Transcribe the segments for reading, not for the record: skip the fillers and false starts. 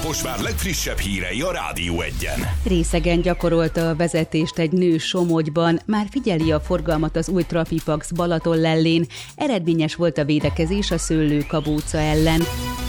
Kaposvár legfrissebb hírei a Rádió Egyen. Részegen gyakorolta a vezetést egy nő Somogyban, már figyeli a forgalmat az új Trafipax Balatonlellén. Eredményes volt a védekezés a Szőlőkabóca ellen.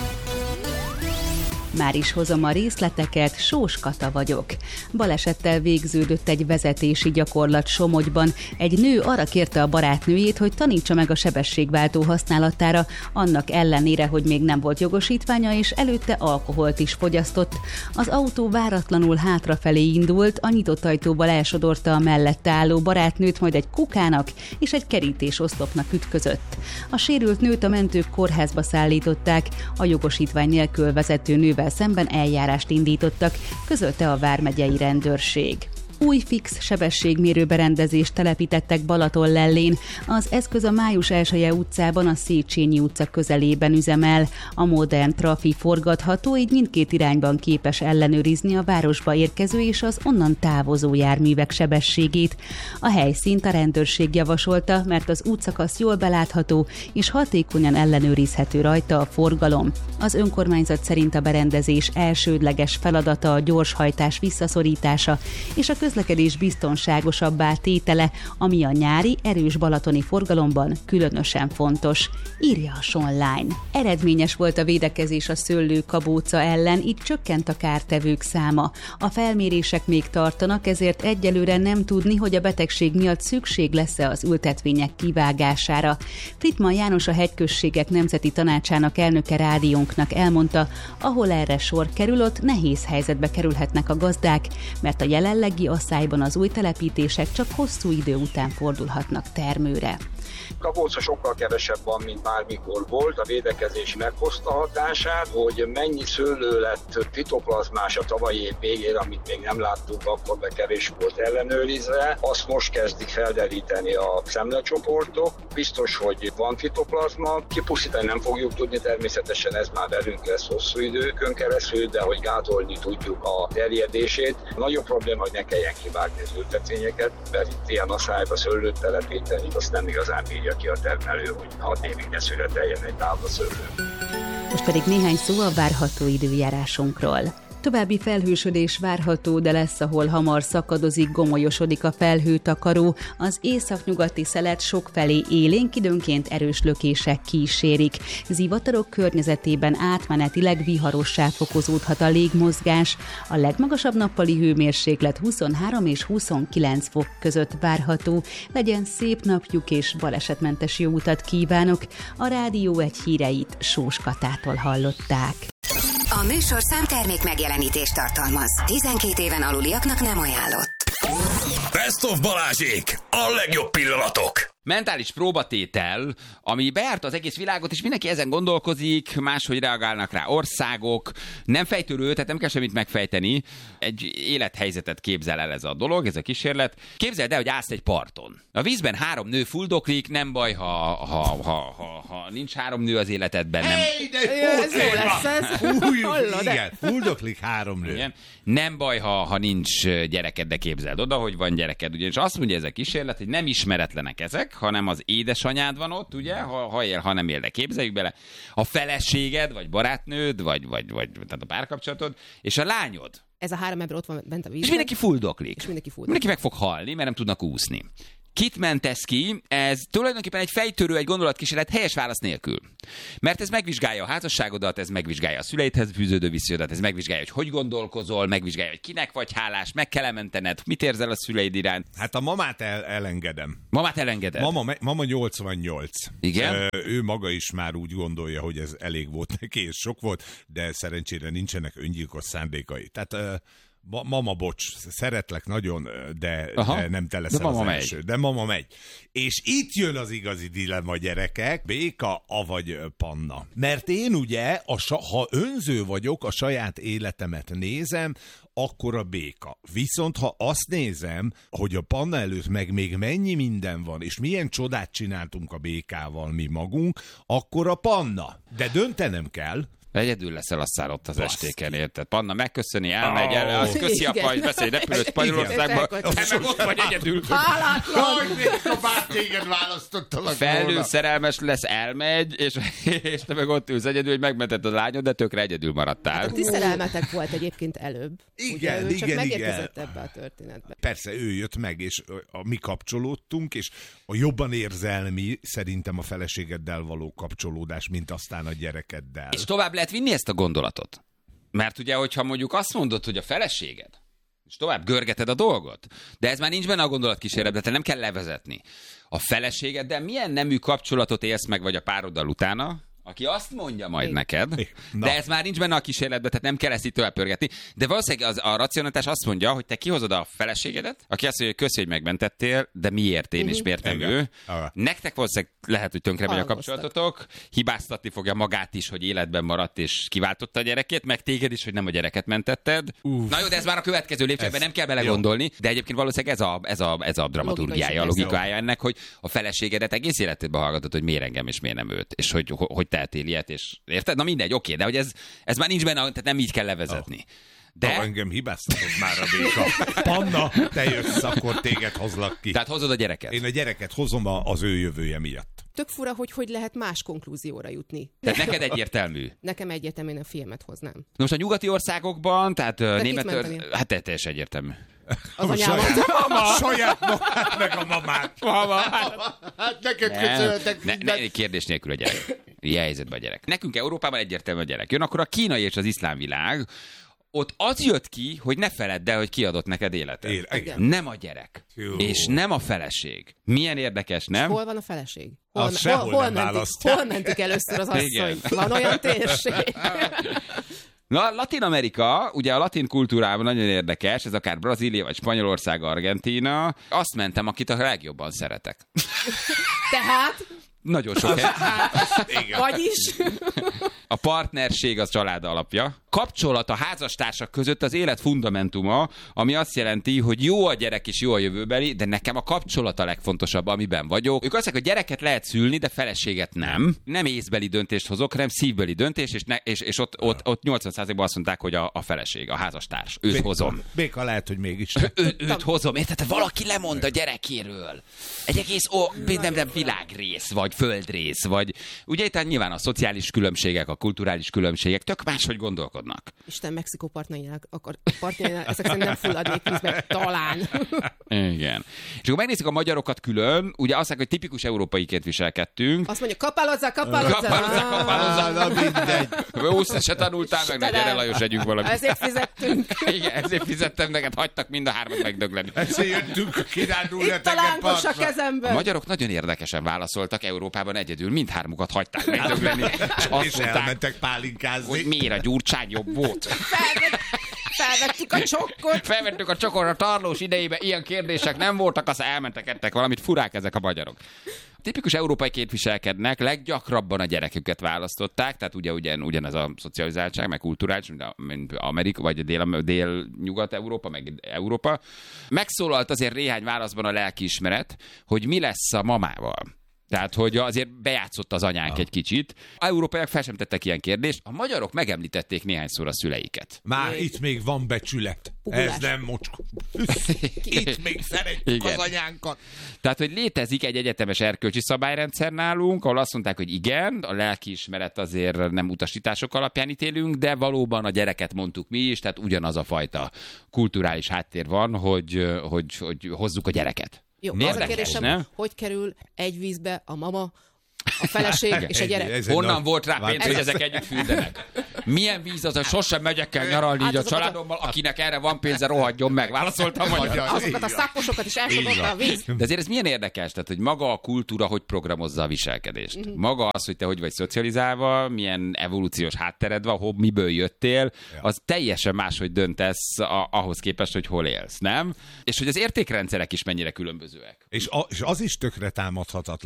Már is hozom a részleteket, Sós Kata vagyok. Balesettel végződött egy vezetési gyakorlat Somogyban. Egy nő arra kérte a barátnőjét, hogy tanítsa meg a sebességváltó használatára, annak ellenére, hogy még nem volt jogosítványa, és előtte alkoholt is fogyasztott. Az autó váratlanul hátrafelé indult, a nyitott ajtóval elsodorta a mellette álló barátnőt, majd egy kukának és egy kerítésoszlopnak ütközött. A sérült nőt a mentők kórházba szállították, a jogosítvány nélkül vezető nővel szemben eljárást indítottak, közölte a vármegyei rendőrség. Új fix sebességmérő berendezést telepítettek Balatonlellén. Az eszköz a Május 1-je utcában, a Széchenyi utca közelében üzemel. A modern trafi forgatható, így mindkét irányban képes ellenőrizni a városba érkező és az onnan távozó járművek sebességét. A helyszínt a rendőrség javasolta, mert az útszakasz jól belátható és hatékonyan ellenőrizhető rajta a forgalom. Az önkormányzat szerint a berendezés elsődleges feladata a gyorshajtás visszaszorítása és a közlekedés biztonságosabbá tétele, ami a nyári, erős balatoni forgalomban különösen fontos, írja a Sonline. Eredményes volt a védekezés a Szőlőkabóca ellen, így csökkent a kártevők száma. A felmérések még tartanak, ezért egyelőre nem tudni, hogy a betegség miatt szükség lesz-e az ültetvények kivágására. Frittmann János, a Hegyközségek Nemzeti Tanácsának elnöke rádiónknak elmondta, ahol erre sor kerül, ott nehéz helyzetbe kerülhetnek a gazdák, mert a jelenlegi asszályban az új telepítések csak hosszú idő után fordulhatnak termőre. Kabóca sokkal kevesebb van, mint bármikor volt. A védekezés meghozta hatását, hogy mennyi szőlő lett fitoplazmás a tavalyi év végén, amit még nem láttunk, akkor be kevés volt ellenőrizve. Azt most kezdik felderíteni a szemlecsoportok. Biztos, hogy van fitoplazma. Kipusztítani nem fogjuk tudni, természetesen ez már velünk lesz hosszú időkön keresztül, de hogy gátolni tudjuk a terjedését. A nagyobb probléma, hogy ne kelljen kivágni az ültetvényeket, mert itt ilyen asszályba szőlőt telepíteni, azt nem igazán bírja ki a termelő, hogy 6 évig ne születeljen egy tábla szőlő. Most pedig néhány szó a várható időjárásunkról. További felhősödés várható, de lesz, ahol hamar szakadozik, gomolyosodik a felhőtakaró. Az északnyugati szelet sokfelé élénk, időnként erős lökések kísérik. Zivatarok környezetében átmenetileg viharossá fokozódhat a légmozgás. A legmagasabb nappali hőmérséklet 23 és 29 fok között várható. Legyen szép napjuk és balesetmentes jó utat kívánok. A Rádió Egy híreit Sós Katától hallották. A műsorszám termék megjelenítést tartalmaz. 12 éven aluliaknak nem ajánlott. Best of Balázsék! A legjobb pillanatok! Mentális próbatétel, ami bejárta az egész világot, és mindenki ezen gondolkozik, máshogy reagálnak rá országok, nem fejtörő, tehát nem kell semmit megfejteni. Egy élethelyzetet képzel el ez a dolog, ez a kísérlet. Képzeld el, hogy állsz egy parton. A vízben 3 nő fuldoklik, nem baj, ha nincs 3 nő az életedben. Nem. Ez jó lesz ez. Igen, fuldoklik 3 nő. Igen. Nem baj, ha nincs gyereked, de képzeld oda, hogy van gyereked. Ugyanis azt mondja ez a kísérlet, hogy nem ismeretlenek ezek, hanem az édesanyád van ott, ugye, ha él, ha nem él, de képzeljük bele, a feleséged, vagy barátnőd, vagy tehát a párkapcsolatod, és a lányod. Ez a 3 ember ott van bent a vízben. És mindenki fuldoklik. Mindenki meg fog halni, mert nem tudnak úszni. Kit mentesz ki? Ez tulajdonképpen egy fejtörő, egy gondolatkísérlet helyes válasz nélkül. Mert ez megvizsgálja a házasságodat, ez megvizsgálja a szüleidhez fűződő viszonyodat, ez megvizsgálja, hogy gondolkozol, megvizsgálja, hogy kinek vagy hálás, meg kell mentened, mit érzel a szüleid iránt. Hát a mamát elengedem. Mamát elengeded? Mama 88. Igen? Ő maga is már úgy gondolja, hogy ez elég volt neki, és sok volt, de szerencsére nincsenek öngyilkos szándékai. Tehát mama, bocs, szeretlek nagyon, de nem te leszel az első. De mama megy. És itt jön az igazi dilemma, gyerekek, béka, avagy panna. Mert én ugye, ha önző vagyok, a saját életemet nézem, akkor a béka. Viszont ha azt nézem, hogy a panna előtt meg még mennyi minden van, és milyen csodát csináltunk a békával mi magunk, akkor a panna. De döntenem kell. Egyedül leszel aztán ott az estéken, érted? Panna megköszöni, elmegy, azt köszi apa, hogy beszélj repülőt Spanyolországba, te meg ott vagy egyedül. Hálátlan! Ha bár téged választottalak felnő szerelmes lesz, elmegy, és te meg ott ülsz egyedül, hogy megmented a lányod, de tökre egyedül maradtál. Hát a ti szerelmetek volt egyébként előbb. Igen, ugye, ő csak megérkezett igen. ebbe a történetbe. Persze, ő jött meg, és mi kapcsolódtunk, és a jobban érzelmi szerintem a feleségeddel való kapcsolódás, mint aztán a gyerekeddel. És tovább lehet vinni ezt a gondolatot. Mert ugye, hogyha mondjuk azt mondod, hogy a feleséged, és tovább görgeted a dolgot, de ez már nincs benne a gondolatkísérletben, te nem kell levezetni. A feleségeddel milyen nemű kapcsolatot élsz meg, vagy a pároddal utána, aki azt mondja majd neked, de ez már nincs benne a kísérletben, tehát nem kell ezt itt tovább pörgetni. De valószínűleg a racionalitás azt mondja, hogy te kihozod a feleségedet, aki azt mondja, hogy köszi, hogy megmentettél, de miért én és miért nem ő. Nektek valószínűleg lehet, hogy tönkre megy a kapcsolatotok, hibáztatni fogja magát is, hogy életben maradt és kiváltotta a gyerekét, meg téged is, hogy nem a gyereket mentetted. Na jó, de ez már a következő lépcsőben, nem kell belegondolni, de egyébként valószínűleg ez a dramaturgiája, a logikája ennek, hogy a feleségedet egész életedben hallgatod, hogy miért engem és miért nem őt, és hogy tehetél ilyet, és érted? Na mindegy, oké, de hogy ez már nincs benne, tehát nem így kell levezetni. De engem hibáztatod már a béka. Panna, te jössz, akkor téged hozlak ki. Tehát hozod a gyereket? Én a gyereket hozom az ő jövője miatt. Tök fura, hogy lehet más konklúzióra jutni. Tehát neked egyértelmű? Nekem egyértelmű, én a filmet hoznám. Na most a nyugati országokban, tehát hát teljesen egyértelmű. Az anyám. Saját magát, meg a mamát. Hát neked köszönhetek. Ne, kérdés nélkül a gyerek. Ilyen helyzetben a gyerek. Nekünk Európában egyértelmű a gyerek. Jön akkor a kínai és az iszlám világ. Ott az jött ki, hogy ne feledd el, hogy kiadott neked életet. Nem a gyerek. Jó. És nem a feleség. Milyen érdekes, nem? Hol van a feleség? Hol mentik először az asszony? Van olyan térség? Na, Latin-Amerika, ugye a latin kultúrában nagyon érdekes, ez akár Brazília, vagy Spanyolország, Argentína. Azt mentem, akit a legjobban szeretek. Tehát? Nagyon sok Vagyis? A partnerség az család alapja. Kapcsolat a házastársak között az élet fundamentuma, ami azt jelenti, hogy jó a gyerek és jó a jövőbeli, de nekem a kapcsolat a legfontosabb, amiben vagyok. Ők azt mondják, hogy gyereket lehet szülni, de feleséget nem. Nem észbeli döntést hozok, hanem szívbeli döntés, és ott 80%-ban azt mondták, hogy a feleség, a házastárs. Őt hozom. Béka lehet, hogy mégis. Őt hozom. Érted? Valaki lemond a gyerekéről. Egy egész nem világrész, vagy földrész, vagy ugye itt nyilván a szociális különbségek, a kulturális különbségek tök máshogy gondolkodnak. Isten Mexikó partnerjének ezek szerint nem fulladnék vízbe, talán. Igen. És akkor megnézzük a magyarokat külön, ugye azt mondják, hogy tipikus európaiként viselkedtünk. Azt mondja, kapálozza. Na mindegy. Úszra se tanultál meg, ne gyere Lajos, együnk valamit. Ezért fizettünk. Igen, ezért fizettem neked, hagytak mind a hármat megdögleni. Ezért jöttünk kirándulni a talántos a kezemből. A magyarok nagyon érdekesen válaszoltak, Európában egyedül mindhármukat hagyták megdögleni. És elmentek pálinkázni. Hogy miért a Gyurcsány jobb volt? Felvettük a csokkot. Felvettük a csokkot a Tarlós idejében, ilyen kérdések nem voltak, aztán elmentek, ettek valamit, furák ezek a magyarok. Tipikus európai viselkednek, leggyakrabban a gyereküket választották, tehát ugyanez a szocializáltság, meg kulturális, mint Amerika, vagy dél-nyugat-Európa, meg Európa. Megszólalt azért néhány válaszban a lelkiismeret, hogy mi lesz a mamával. Tehát, hogy azért bejátszott az anyánk egy kicsit. A európaiak fel sem tettek ilyen kérdést, a magyarok megemlítették néhányszor a szüleiket. Már itt még van becsület. Pugulás. Ez nem mocskó. Itt még szeretjük az anyánkat. Tehát, hogy létezik egy egyetemes erkölcsi szabályrendszer nálunk, ahol azt mondták, hogy igen, a lelkiismeret azért nem utasítások alapján ítélünk, de valóban a gyereket mondtuk mi is, tehát ugyanaz a fajta kulturális háttér van, hogy hozzuk a gyereket. Jó, az a kérdésem, hogy kerül egy vízbe a mama, a feleség és a gyerek? Honnan volt rá pénz, hogy ezek együtt fürdenek? Milyen víz az, hogy sosem megyek el nyaralni így a családommal, akinek erre van pénze, rohadjon meg. Válaszoltam magyar. Azokat a szaposokat is elsodotta a víz. De azért ez milyen érdekes, tehát, hogy maga a kultúra hogy programozza a viselkedést. Maga az, hogy te hogy vagy szocializálva, milyen evolúciós háttered van, miből jöttél, az teljesen máshogy döntesz ahhoz képest, hogy hol élsz, nem? És hogy az értékrendszerek is mennyire különbözőek. És az is tökre támadhatatlan.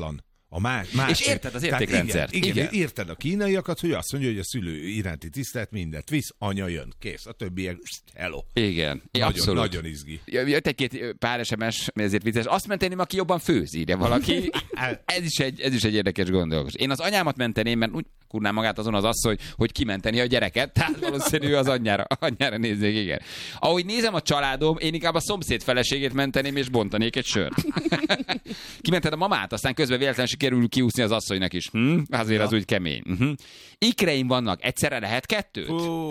És érted az értékrendszert. Igen, érted a kínaiakat, hogy azt mondja, hogy a szülő iránti tisztelet mindent visz, anya jön, kész. A többiek, hello. Igen, nagyon izgi. Jött egy-két pár SMS, ezért vicces. Azt menteném, aki jobban főz, írja valaki. Ez is egy érdekes gondolkodás. Én az anyámat menteném, mert úgy kurná magát azon az asszony, hogy kimenteni a gyereket, tehát valószínű az anyjára nézzék, igen. Ahogy nézem a családom, én inkább a szomszéd feleségét menteném, és bontanék egy sört. Kimented a mamát, aztán közben véletlenül sikerül kiúszni az asszonynak is. Azért az úgy kemény. Ikreim vannak, egyszerre lehet 2?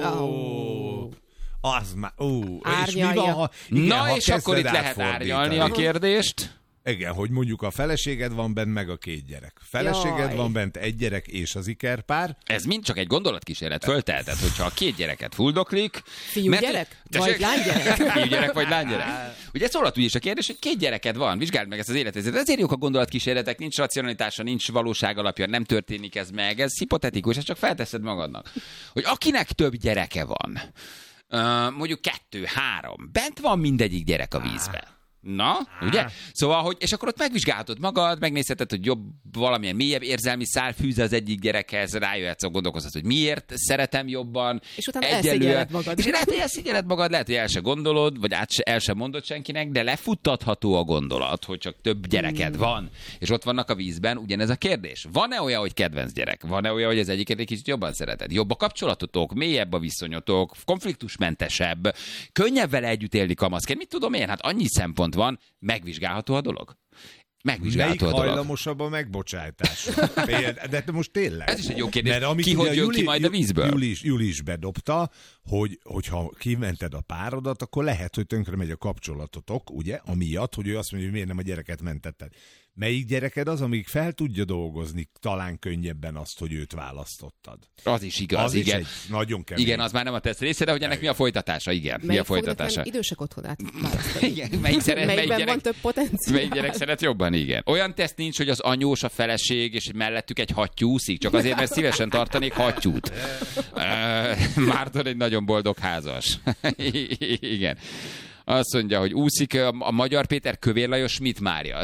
Az már... És mi van, és akkor itt lehet árnyalni a kérdést. Igen, hogy mondjuk a feleséged van bent, meg a 2 gyerek. Feleséged van bent, 1 gyerek és az ikerpár. Ez mind csak egy gondolatkísérlet, fölteheted, hogyha a 2 gyereket fuldoklik. Fiúgyerek? Vagy lánygyerek? Fiúgyerek vagy lánygyerek. Ugye szólhat úgy is a kérdés, hogy 2 gyereked van, vizsgáld meg ezt az életet. Ezért jók a gondolatkísérletek, nincs racionalitása, nincs valóság alapja, nem történik ez meg. Ez hipotetikus, ezt csak felteszed magadnak. Hogy akinek több gyereke van, mondjuk 2-3, bent van mindegyik gyerek a vízben. Na, ugye? Szóval, hogy, és akkor ott megvizsgálhatod magad, megnézheted, hogy jobb, valamilyen mélyebb érzelmi szál fűz az egyik gyerekhez, rájöhetsz, gondolkozhatsz, hogy miért szeretem jobban. És utána elszigyeled magad. És lehet, hogy elszigyeled magad, lehet, hogy el se gondolod, vagy el sem mondod senkinek, de lefuttatható a gondolat, hogy csak több gyereked van, és ott vannak a vízben, ugyanez a kérdés. Van-e olyan, hogy kedvenc gyerek? Van-e olyan, hogy az egyiket egy kicsit jobban szereted? Jobb a kapcsolatotok, mélyebb a viszonyotok, konfliktusmentesebb, könnyebb vele együtt élni kamaszként? Mit tudom én? Hát annyi szempont van, megvizsgálható a dolog. Melyik hajlamosabb a megbocsátásra? De most tényleg. Ez is egy jó kérdés. Ki hogy jön ki majd a vízből? Juli is bedobta, hogyha kimented a párodat, akkor lehet, hogy tönkre megy a kapcsolatotok, ugye? Amiatt, hogy ő azt mondja, hogy miért nem a gyereket mentetted. Melyik gyereked az, amíg fel tudja dolgozni talán könnyebben azt, hogy őt választottad? Az is igaz, az igen. Is nagyon kemény. Igen, az már nem a teszt része, de hogy ennek mi a folytatása, igen. Mi a folytatása? Idősek otthonát választani. Igen, melyik van több potenciál? Melyik gyerek szeret jobban, igen. Olyan teszt nincs, hogy az anyós, a feleség, és mellettük egy hattyú úszik, csak azért, mert szívesen tartanék hattyút. Márton egy nagyon boldog házas. Igen. Azt mondja, hogy úszik a Magyar Péter, Kövér Lajos, mit Mária?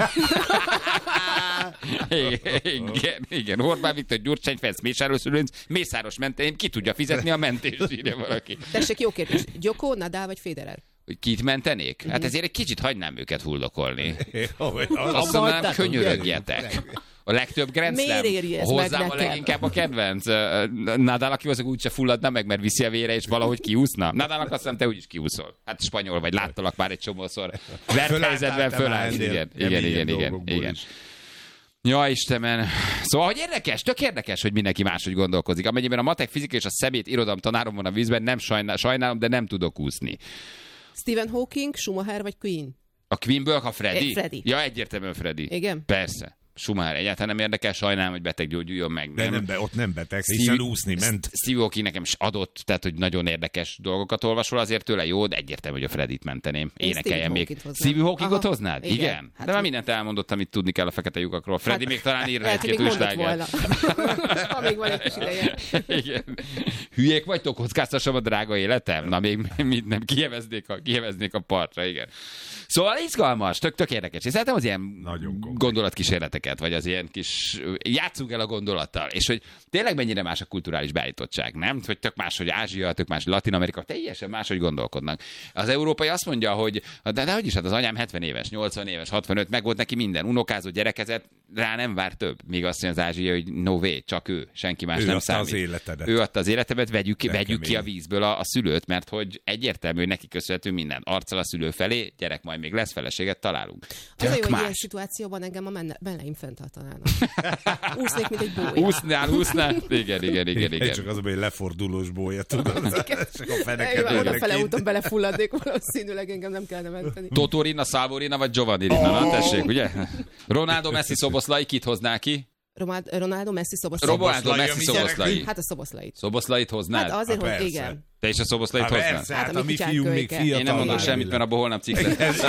Igen. Orbán Viktor, Gyurcsány Ferenc, Mészáros menteném, ki tudja fizetni a mentést, írja valaki. Tessék, jó kérdés. Gyoko, Nadal vagy Federer? Hogy kit mentenék? Hát ezért egy kicsit hagynám őket fuldokolni. Azt mondanám, könyörögjetek. A legtöbb Grand Slam. Hozzám a leginkább a kedvenc. Nadal, aki azok úgyse fulladna meg, mert viszi a vére, és valahogy kiúszna. Nadal, azt hiszem, te úgyis kiúszol. Hát spanyol vagy, láttalak már egy csomószor. Verthelyzetben fölállsz. Igen. Ja, Istenem. Szóval, hogy érdekes, tök érdekes, hogy mindenki máshogy gondolkozik. Amennyiben a matek, fizika és a szemét irodalom tanárom van a vízben, nem sajnálom, de nem tudok úszni. Stephen Hawking, Schumacher vagy Queen? A Queenből, a Freddy? Freddy. Ja, egyértelműen Freddy. Igen? Persze. Schumacher egyáltalán nem érdekel, sajnálom, hogy beteg gyógyuljon meg. De ott nem beteg, hiszen úszni ment. Steve Hawking nekem is adott, tehát hogy nagyon érdekes dolgokat olvasol, azért tőle jó, de egyértelmű, hogy a Freddit menteném. Énekeljen még. Steve Hawkingot hoznád? Igen. Hát de már mindent elmondott, amit tudni kell a fekete lyukakról. Freddy még talán írna egy-két újságot. Még van egy kis ideje. Igen. Hülyék vagytok, kockáztassam a drága életem? Na még nem kiheveznék a partra, igen. Szóval izgalmas, tök érdekes. És szeretem az ilyen gondolatkísérleteket, vagy az ilyen kis... Játszunk el a gondolattal. És hogy tényleg mennyire más a kulturális beállítottság, nem? Hogy tök más, hogy Ázsia, tök más, Latin Amerika, teljesen máshogy gondolkodnak. Az európai azt mondja, hogy de hogy is, hát az anyám 70 éves, 80 éves, 65, meg volt neki minden, unokázott, gyerekezett, rá nem vár több. Míg azt mondja az Ázsia, hogy no way, csak ő, senki más nem számít. Az életedet. Ő adta az életedet, vegyük ki a vízből a szülőt, mert hogy egyértelmű, hogy neki köszönhető minden. Arccal a szülő felé, gyerek majd még lesz, feleséget találunk. Az a jó, hogy ilyen szituációban engem a melleim fenntartanának. Úsznék, mint egy bója. Úsznál. Igen. Csak az, hogy lefordulós bója, tudod? Csak a feneket odafele úton belefulladnék, valószínűleg engem nem kellene menteni. Totorina, Salvorina vagy Giovanni Rina, na tessék, ugye? Ronaldo, Messi, Szoboszlai, kit hoznál ki? Ronaldo, Messi, Szoboszlai. Hát a Szoboszlait. Szoboszlait hoznád? Hát azért, hogy igen. Te is a Szoboszlait hoznád? Hát a mi fiúk még fiatal. Én nem mondom semmit, mert abból holnap cikk lesz.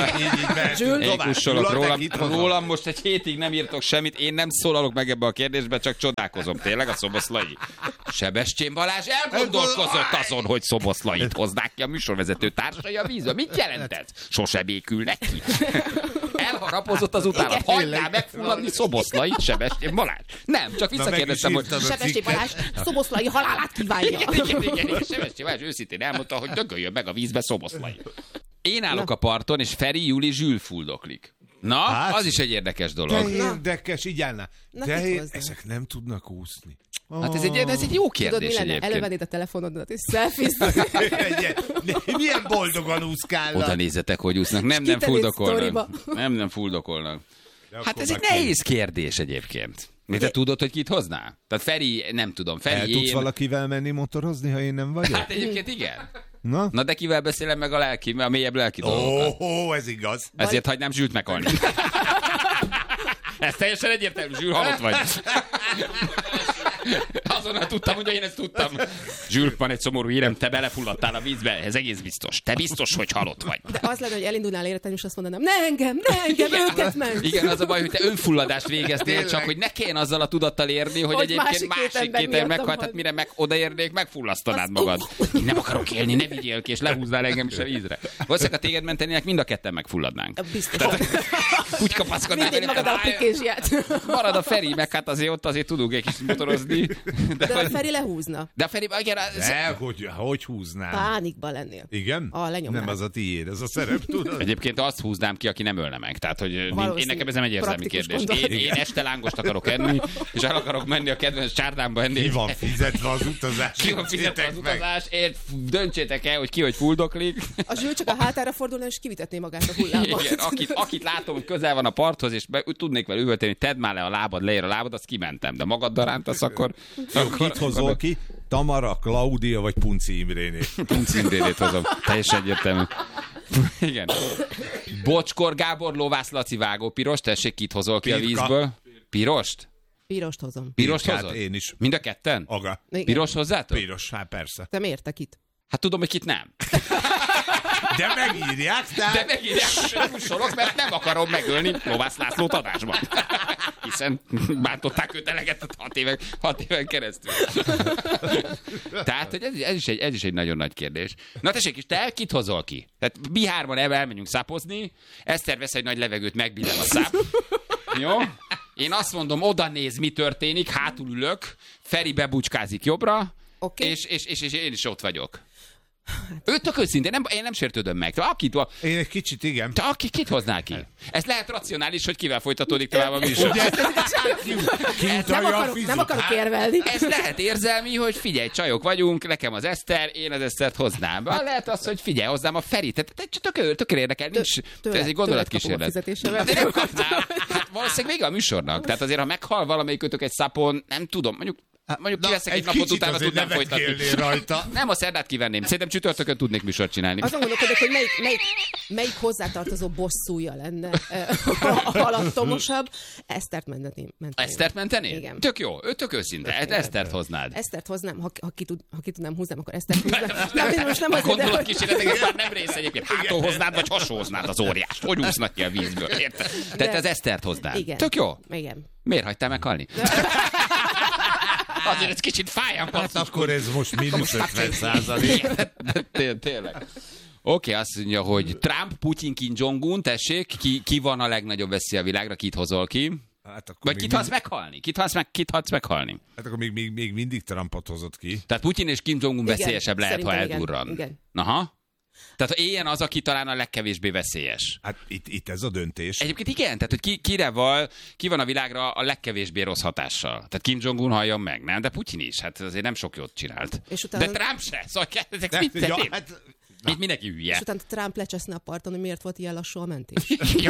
Én kussolok rólam, most egy hétig nem írtok semmit, én nem szólalok meg ebbe a kérdésbe, csak csodálkozom. Tényleg a Szoboszlai? Sebestyén Balázs elgondolkozott azon, hogy Szoboszlait hoznák ki a műsorvezető társai a vízbe. Mit jelent ez? Sose békül neki. Elharapozott az utálat. Hagynál megfulladni Szoboszlai, Sebestyén Balázs. Nem, csak visszakérdeztem, hogy... Sebestyén Balázs Szoboszlai halálát kívánja. Igen. Sebestyén Balázs őszintén elmondta, hogy dögöljön meg a vízbe Szoboszlai. Én állok a parton, és Feri, Juli, Zsül fuldoklik. Na, hát, az is egy érdekes dolog. De érdekes, így állná. De ezek nem tudnak úszni. Hát ez egy jó kérdés. Tudod, mi lenne? Elővennéd a telefonodat, és selfie-t. Milyen boldogan úszkálnak. Oda nézzetek, hogy úsznak. Nem fuldokolnak. Nem fuldokolnak. Hát ez egy nehéz kérdés egyébként. Te tudod, hogy kit hoznál? Tehát Feri, nem tudom. Feri, tudsz valakivel menni motorozni, ha én nem vagyok? Hát egyébként igen. Na de kivel beszélem meg a mélyebb lelki dolgokat? Ez igaz. Ezért hagynám Zsült meghalni. Ez teljesen egyértelmű, Zsül, halott vagy. Azonnal tudtam, hogy én ezt tudtam. Zsül, van egy szomorú hírem, te belefulladtál a vízbe, ez egész biztos. Te biztos, hogy halott vagy. De az lenne, hogy elindulnál életem, és azt mondanám, ne engem, őket meg. Igen, az a baj, hogy te önfulladást végeztél, csak hogy ne kelljen azzal a tudattal érni, hogy egyébként másik két ember meghalt, tehát mire odaérnék, megfullasztanád magad. Én nem akarok élni, ne vigyél ki, és lehúznál engem is a vízre. Valószínűleg a téged mentenének, mind a ketten megfulladnánk. Biztos. Úgy kapaszkodnánk. Marad a Feri, meg hát azért tudunk egy kis motorozni. De a Feri lehúzna. De a Feri, igen, hogy húznám? Pánikban lennél. Igen? Lenyomnál. Nem az a tiéd, ez a szerep, tudod? Egyébként azt húznám ki, aki nem ölne meg. Tehát, hogy én nekem ez nem egy érzelmi kérdés. Én este lángost akarok enni, és el akarok menni a kedvenc csárdámba enni. Ki van fizetve az utazás? Döntsétek el, hogy ki hogy fuldoklik. A Zsül csak a hátára fordulna, és kivitetné magát a hullámba. Igen, akit látom, hogy közel van a parthoz, és tudnék vele üvölteni, tedd már le a lábad, leér a lábad, azt kimentem. De magaddal rántasz, akkor kit hozol ki? Tamara, Klaudia vagy Punci Imrénét? Punci Imrénét hozom. Teljesen egyértelmű. Igen. Bocskor Gábor, Lovász Laci, Vágó Piros, tessék, kit hozol ki a vízből? Pirost? Pirost hozom. Pirost hozod? Én is. Mind a ketten? Aga. Piros hozzátok? Piros, hát persze. Te miért te kit? Hát tudom, hogy kit nem. De megírják, sorok, mert nem akarom megölni Lovász Lászlót adásban. Hiszen bántották őt eleget 6 éven keresztül. Tehát, hogy ez is egy nagyon nagy kérdés. Na tessék, és te kit hozol ki? Tehát mi hárman elmegyünk szápozni, Eszter vesz egy nagy levegőt, megbillen a száp. Jó? Én azt mondom, oda néz, mi történik, hátul ülök, Feri bebucskázik jobbra, és én is ott vagyok. Őt tök őszintén, én nem sértődöm meg. Én egy kicsit, igen. Te kit hoznál ki? Ez lehet racionális, hogy kivel folytatódik tovább a műsor. Nem akarok érvelni. Ez lehet érzelmi, hogy figyelj, csajok vagyunk, nekem az Eszter, én az Esztert hoznám. Lehet az, hogy figyelj, hoznám a Ferit. Tök érdekel, ez egy gondolatkísérlet. De nem kapnál. Hát valószínűleg vége a műsornak. Tehát azért, ha meghal valamelyikőtök egy szapon, nem tudom, mondjuk kiveszek egy napot utána, tudnám folytatni. Rajta. Nem, a szerdát kivenném. Szerintem csütörtökön tudnék műsort csinálni. Azon gondolkodok, hogy melyik hozzátartozó bosszúja lenne a halattomosabb. Esztert menteném. Esztert mentenél? Igen. Tök jó, tök őszinte. Esztert hoznád. Esztert hoznám, ha ki tudnám húznám, akkor Esztert húznám. Most nem a gondolatkísérletek már nem rész egyébként. Hától hoznád, vagy hasonló hoznád az óriást. Hogy úsznak ki a vízből? Érted? Tehát az Esztert hoznád. Igen. Tök jó. Igen. Miért hagytál meghalni? Azért ez kicsit fájám. Hát akkor ez most mínusz 50%. Tényleg. Oké, azt mondja, hogy Trump, Putyin, Kim Jong-un, tessék, ki van a legnagyobb veszély a világra, kit hozol ki? Hát vagy kit hagysz meghalni? Kit hagysz meghalni? Hát akkor még mindig Trumpot hozott ki. Tehát Putyin és Kim Jong-un veszélyesebb lehet, ha eldurran. Igen. Aha. Tehát éljen az, aki talán a legkevésbé veszélyes. Hát itt ez a döntés. Egyébként igen, tehát hogy ki van a világra a legkevésbé rossz hatással. Tehát Kim Jong-un halljon meg, nem? De Putyin is, hát azért nem sok jót csinált. De Trump se, szóval ezek mit mindenki hülye. És utána Trump lecseszne a parton, hogy miért volt ilyen lassú a mentés.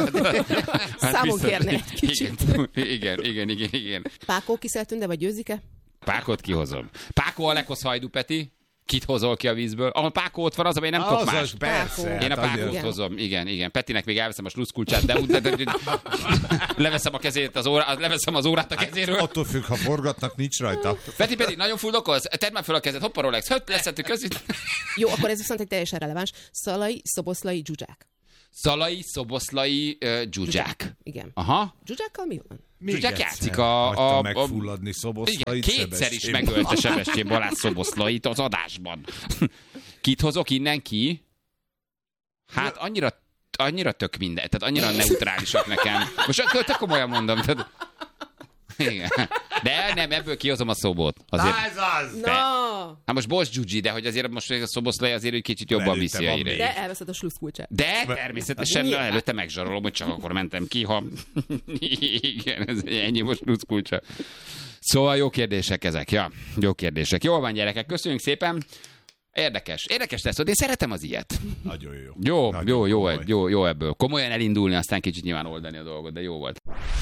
Számon kérne egy kicsit. Igen. Pákó Kiszeltünde, vagy Győzike? Pákot kihozom. Pákó Alekhoz Hajdu Peti. Kit hozol ki a vízből? Ahol Pákó ott van, az, én nem tudok más. Persze. Én a Pákót hozom. Igen. Petinek még elveszem a sluszkulcsát, de leveszem a kezét, leveszem az órát a kezéről. Attól függ, ha forgatnak, nincs rajta. Peti, nagyon fuldokolsz? Tedd már fel a kezed. Hoppa, Rolex. Leszettük között. Jó, akkor ez viszont egy teljesen releváns. Szalai, Szoboszlai, Zsuzsák. Szalai, Szoboszlai, Zsuzsák. Igen. Aha. Zsuzsákkal mi van? Zsuzsák játszik megfulladni Szoboszlait. Igen, kétszer is megölte Sebestyén Balázs Szoboszlait az adásban. Kit hozok innen ki? Hát annyira annyira tök minden, tehát annyira neutrálisak nekem. Most tök komolyan mondom. Tehát... Igen. De nem, ebből kihozom a szobot. Azért... Na ez az! No. Hát most Boss Gyugyi, de hogy azért most a szoboszlai azért egy kicsit jobban viszi a híreit. De elveszed a sluszkulcsát. De természetesen előtte megzsarolom, hogy csak akkor mentem ki, ha... Igen, ez ennyi most sluszkulcsa. Szóval jó kérdések ezek, ja. Jó kérdések. Jól van, gyerekek, köszönjük szépen. Érdekes lesz, én szeretem az ilyet. Nagyon jó. Jó ebből. Komolyan elindulni, aztán kicsit nyilván oldani a dolgot, de jó volt.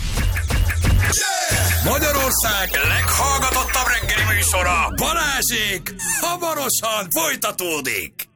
Magyarország leghallgatottabb reggeli műsora, Balázsék hamarosan folytatódik.